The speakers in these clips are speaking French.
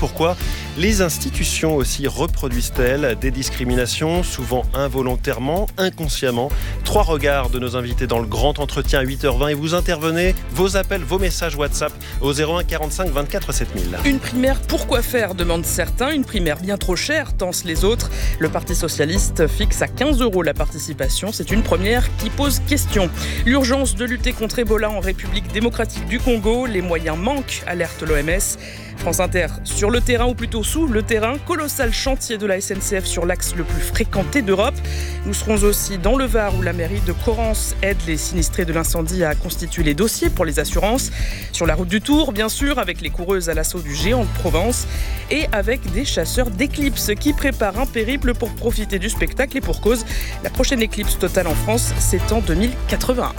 pourquoi les institutions aussi reproduisent-elles des discriminations, souvent involontairement, inconsciemment. 3 regards de nos invités dans le grand entretien à 8h20 et vous intervenez, vos appels, vos messages WhatsApp au 01 45 24 7000. Une primaire, pourquoi faire, demandent certains. Une primaire bien trop chère, tensent les autres. Le Parti socialiste fixe à 15 € la participation. C'est une première qui pose question. L'urgence de lutter contre Ebola en République démocratique du Congo. Les moyens manquent, alerte l'OMS. France Inter, sur le terrain ou plutôt sous le terrain, colossal chantier de la SNCF sur l'axe le plus fréquenté d'Europe. Nous serons aussi dans le Var où la mairie de Corrence aide les sinistrés de l'incendie à constituer les dossiers pour les assurances. Sur la route du Tour, bien sûr, avec les coureuses à l'assaut du géant de Provence et avec des chasseurs d'éclipses qui préparent un périple pour profiter du spectacle et pour cause. La prochaine éclipse totale en France, c'est en 2081.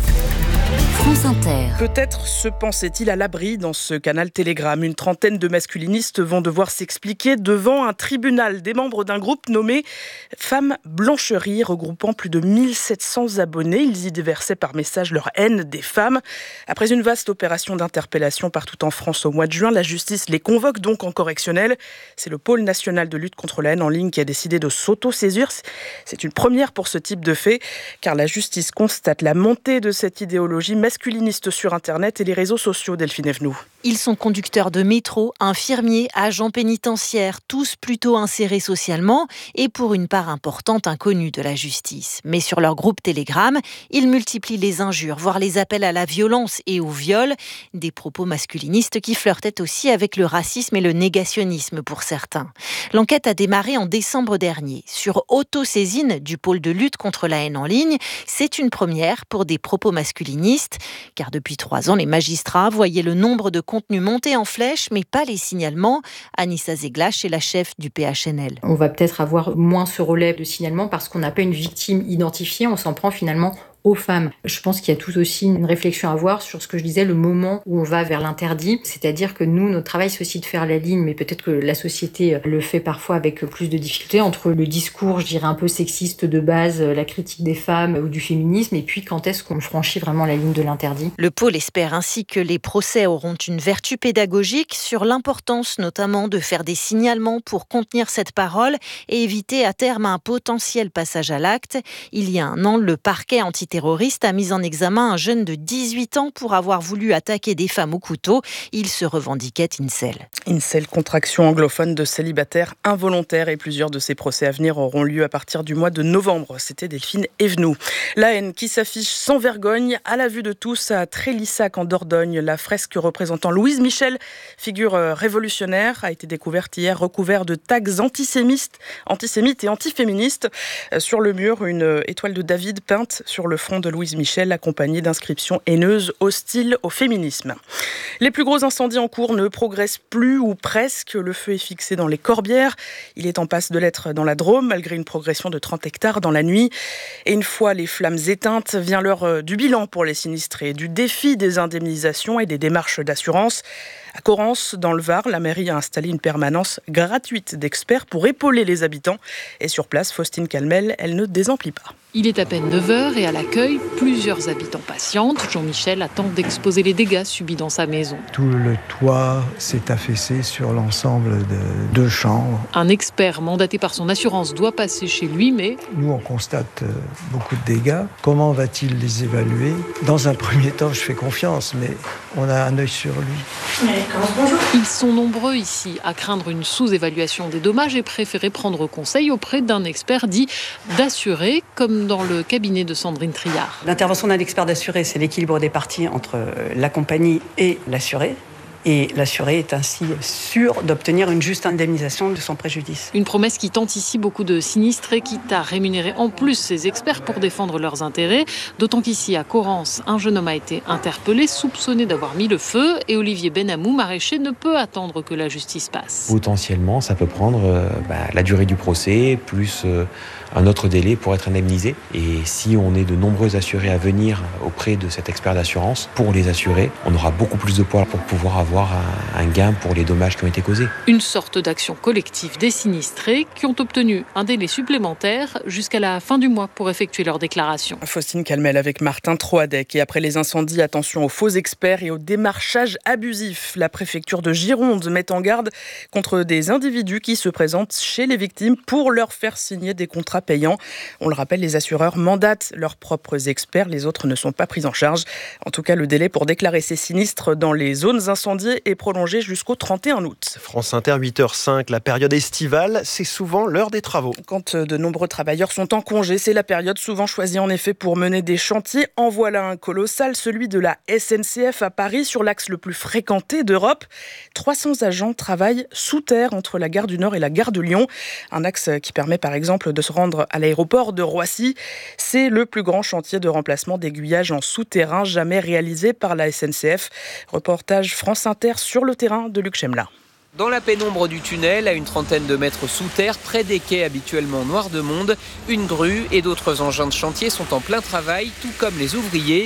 France Inter. Peut-être se pensait-il à l'abri dans ce canal Telegram. Une trentaine de masculinistes vont devoir s'expliquer devant un tribunal. Des membres d'un groupe nommé Femmes Blancherie, regroupant plus de 1700 abonnés. Ils y déversaient par message leur haine des femmes. Après une vaste opération d'interpellation partout en France au mois de juin, la justice les convoque donc en correctionnel. C'est le pôle national de lutte contre la haine en ligne qui a décidé de s'auto-saisir. C'est une première pour ce type de fait, car la justice constate la montée de cette idéologie masculiniste sur Internet et les réseaux sociaux. Delphine Evenou. Ils sont conducteurs de métro, infirmiers, agents pénitentiaires, tous plutôt insérés socialement et pour une part importante inconnus de la justice. Mais sur leur groupe Telegram, ils multiplient les injures, voire les appels à la violence et au viol. Des propos masculinistes qui flirtaient aussi avec le racisme et le négationnisme pour certains. L'enquête a démarré en décembre dernier. Sur autosaisine du pôle de lutte contre la haine en ligne, c'est une première pour des propos masculinistes. Car depuis 3 ans, les magistrats voyaient le nombre de contenus monter en flèche, mais pas les signalements. Anissa Zeglache est la chef du PHNL. On va peut-être avoir moins ce relais de signalement parce qu'on n'a pas une victime identifiée, on s'en prend finalement aux femmes. Je pense qu'il y a tout aussi une réflexion à avoir sur ce que je disais, le moment où on va vers l'interdit. C'est-à-dire que nous, notre travail, c'est aussi de faire la ligne, mais peut-être que la société le fait parfois avec plus de difficultés, entre le discours, je dirais, un peu sexiste de base, la critique des femmes ou du féminisme, et puis quand est-ce qu'on franchit vraiment la ligne de l'interdit. Le pôle espère ainsi que les procès auront une vertu pédagogique sur l'importance notamment de faire des signalements pour contenir cette parole et éviter à terme un potentiel passage à l'acte. Il y a un an, le parquet antiterroriste a mis en examen un jeune de 18 ans pour avoir voulu attaquer des femmes au couteau. Il se revendiquait incel. Incel, contraction anglophone de célibataire involontaire, et plusieurs de ces procès à venir auront lieu à partir du mois de novembre. C'était Delphine Evenou. La haine qui s'affiche sans vergogne à la vue de tous à Trélissac en Dordogne. La fresque représentant Louise Michel, figure révolutionnaire, a été découverte hier recouverte de tags antisémites et antiféministes. Sur le mur, une étoile de David peinte sur le front de Louise Michel, accompagnée d'inscriptions haineuses hostiles au féminisme. Les plus gros incendies en cours ne progressent plus ou presque. Le feu est fixé dans les Corbières. Il est en passe de l'être dans la Drôme, malgré une progression de 30 hectares dans la nuit. Et une fois les flammes éteintes, vient l'heure du bilan pour les sinistrés, du défi des indemnisations et des démarches d'assurance. À Corrence, dans le Var, la mairie a installé une permanence gratuite d'experts pour épauler les habitants. Et sur place, Faustine Calmel, elle ne désemplit pas. Il est à peine 9h et à l'accueil, plusieurs habitants patientent. Jean-Michel attend d'exposer les dégâts subis dans sa maison. Tout le toit s'est affaissé sur l'ensemble de 2 chambres. Un expert mandaté par son assurance doit passer chez lui, mais... Nous, on constate beaucoup de dégâts. Comment va-t-il les évaluer ? Dans un premier temps, je fais confiance, mais on a un œil sur lui. Ils sont nombreux ici à craindre une sous-évaluation des dommages et préférer prendre conseil auprès d'un expert dit d'assuré, comme dans le cabinet de Sandrine Triard. L'intervention d'un expert d'assuré, c'est l'équilibre des parties entre la compagnie et l'assuré. Et l'assuré est ainsi sûr d'obtenir une juste indemnisation de son préjudice. Une promesse qui tente ici beaucoup de sinistrés, quitte à rémunérer en plus ces experts pour défendre leurs intérêts. D'autant qu'ici, à Corrence, un jeune homme a été interpellé, soupçonné d'avoir mis le feu. Et Olivier Benamou, maraîcher, ne peut attendre que la justice passe. Potentiellement, ça peut prendre la durée du procès, plus un autre délai pour être indemnisé. Et si on est de nombreux assurés à venir auprès de cet expert d'assurance, pour les assurés, on aura beaucoup plus de poids pour pouvoir avoir avoir un gain pour les dommages qui ont été causés. Une sorte d'action collective des sinistrés qui ont obtenu un délai supplémentaire jusqu'à la fin du mois pour effectuer leur déclaration. Faustine Calmel avec Martin Troadec. Et après les incendies, attention aux faux experts et au démarchage abusif. La préfecture de Gironde met en garde contre des individus qui se présentent chez les victimes pour leur faire signer des contrats payants. On le rappelle, les assureurs mandatent leurs propres experts. Les autres ne sont pas pris en charge. En tout cas, le délai pour déclarer ces sinistres dans les zones incendiées est prolongé jusqu'au 31 août. France Inter, 8h05, la période estivale, c'est souvent l'heure des travaux. Quand de nombreux travailleurs sont en congé, c'est la période souvent choisie en effet pour mener des chantiers. En voilà un colossal, celui de la SNCF à Paris, sur l'axe le plus fréquenté d'Europe. 300 agents travaillent sous terre entre la gare du Nord et la gare de Lyon. Un axe qui permet par exemple de se rendre à l'aéroport de Roissy. C'est le plus grand chantier de remplacement d'aiguillage en souterrain jamais réalisé par la SNCF. Reportage France Inter sur le terrain de Luc Chemla. Dans la pénombre du tunnel, à une trentaine de mètres sous terre, près des quais habituellement noirs de monde, une grue et d'autres engins de chantier sont en plein travail, tout comme les ouvriers.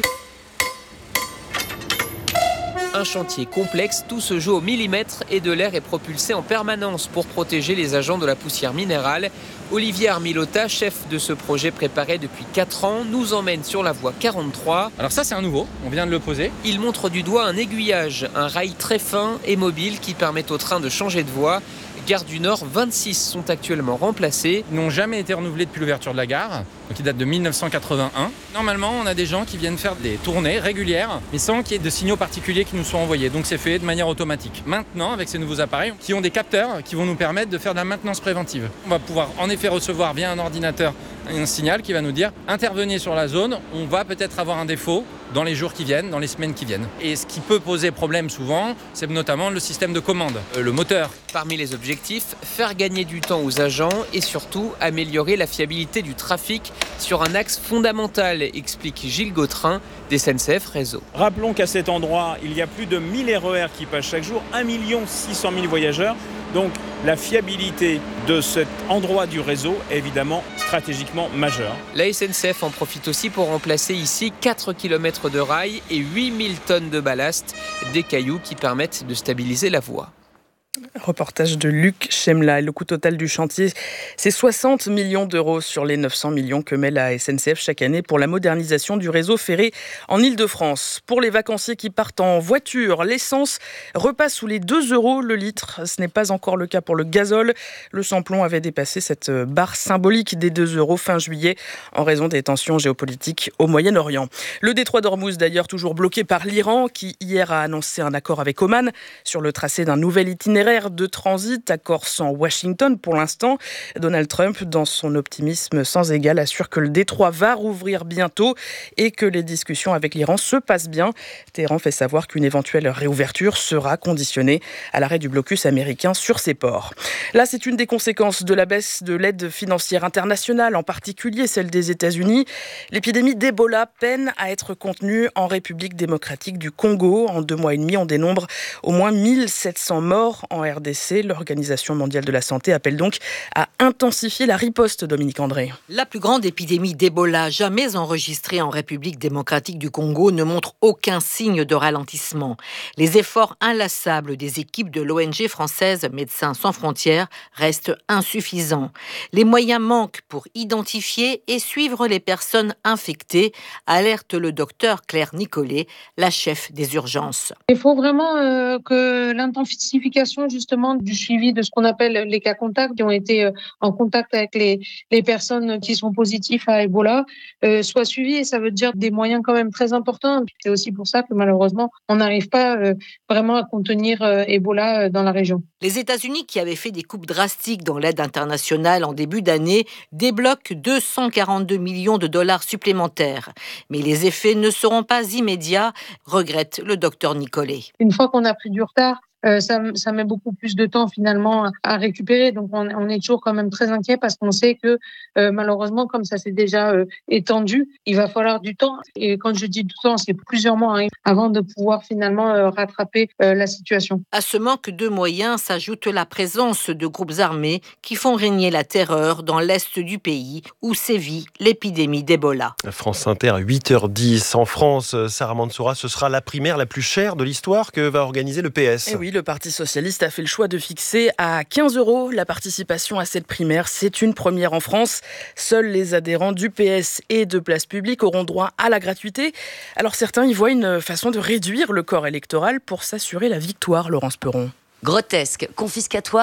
Un chantier complexe, tout se joue au millimètre et de l'air est propulsé en permanence pour protéger les agents de la poussière minérale. Olivier Armilota, chef de ce projet préparé depuis 4 ans, nous emmène sur la voie 43. Alors ça c'est un nouveau, on vient de le poser. Il montre du doigt un aiguillage, un rail très fin et mobile qui permet au train de changer de voie. Gare du Nord, 26 sont actuellement remplacés. Ils n'ont jamais été renouvelés depuis l'ouverture de la gare, donc ils datent de 1981. Normalement, on a des gens qui viennent faire des tournées régulières, mais sans qu'il y ait de signaux particuliers qui nous soient envoyés. Donc c'est fait de manière automatique. Maintenant, avec ces nouveaux appareils, qui ont des capteurs qui vont nous permettre de faire de la maintenance préventive. On va pouvoir en effet recevoir via un ordinateur un signal qui va nous dire « Intervenez sur la zone, on va peut-être avoir un défaut dans les jours qui viennent, dans les semaines qui viennent. » Et ce qui peut poser problème souvent, c'est notamment le système de commande, le moteur. Parmi les objectifs, faire gagner du temps aux agents et surtout améliorer la fiabilité du trafic sur un axe fondamental, explique Gilles Gautrin des SNCF Réseau. Rappelons qu'à cet endroit, il y a plus de 1000 RER qui passent chaque jour, 1 600 000 voyageurs. Donc la fiabilité de cet endroit du réseau est évidemment stratégiquement majeure. La SNCF en profite aussi pour remplacer ici 4 km de rails et 8000 tonnes de ballast, des cailloux qui permettent de stabiliser la voie. Reportage de Luc Chemla. Le coût total du chantier, c'est 60 millions d'euros sur les 900 millions que met la SNCF chaque année pour la modernisation du réseau ferré en Ile-de-France. Pour les vacanciers qui partent en voiture, l'essence repasse sous les 2 euros le litre. Ce n'est pas encore le cas pour le gazole. Le samplon avait dépassé cette barre symbolique des 2 euros fin juillet en raison des tensions géopolitiques au Moyen-Orient. Le détroit d'Ormuz d'ailleurs toujours bloqué par l'Iran qui hier a annoncé un accord avec Oman sur le tracé d'un nouvel itinéraire de transit, accord sans Washington pour l'instant. Donald Trump, dans son optimisme sans égal, assure que le détroit va rouvrir bientôt et que les discussions avec l'Iran se passent bien. Téhéran fait savoir qu'une éventuelle réouverture sera conditionnée à l'arrêt du blocus américain sur ses ports. Là, c'est une des conséquences de la baisse de l'aide financière internationale, en particulier celle des États-Unis. L'épidémie d'Ebola peine à être contenue en République démocratique du Congo. En 2 mois et demi, on dénombre au moins 1700 morts en RDC. L'Organisation mondiale de la santé appelle donc à intensifier la riposte, Dominique André. La plus grande épidémie d'Ebola jamais enregistrée en République démocratique du Congo ne montre aucun signe de ralentissement. Les efforts inlassables des équipes de l'ONG française Médecins sans frontières restent insuffisants. Les moyens manquent pour identifier et suivre les personnes infectées, alerte le docteur Claire Nicollet, la chef des urgences. Il faut vraiment que l'intensification justement du suivi de ce qu'on appelle les cas contacts qui ont été en contact avec les personnes qui sont positives à Ebola soit suivi, et ça veut dire des moyens quand même très importants. C'est aussi pour ça que malheureusement on n'arrive pas vraiment à contenir Ebola dans la région. Les États-Unis, qui avaient fait des coupes drastiques dans l'aide internationale en début d'année, débloquent 242 millions de dollars supplémentaires. Mais les effets ne seront pas immédiats, regrette le docteur Nicollet. Une fois qu'on a pris du retard, ça met beaucoup plus de temps finalement à récupérer. Donc on est toujours quand même très inquiet parce qu'on sait que malheureusement, comme ça s'est déjà étendu, il va falloir du temps. Et quand je dis du temps, c'est plusieurs mois avant de pouvoir finalement rattraper la situation. À ce manque de moyens s'ajoute la présence de groupes armés qui font régner la terreur dans l'est du pays où sévit l'épidémie d'Ebola. France Inter, 8h10. En France, Sarah Mansoura, ce sera la primaire la plus chère de l'histoire que va organiser le PS. Et oui, le Parti socialiste a fait le choix de fixer à 15 € la participation à cette primaire. C'est une première en France. Seuls les adhérents du PS et de Place Publique auront droit à la gratuité. Alors certains y voient une façon de réduire le corps électoral pour s'assurer la victoire, Laurence Perron. Grotesque, confiscatoire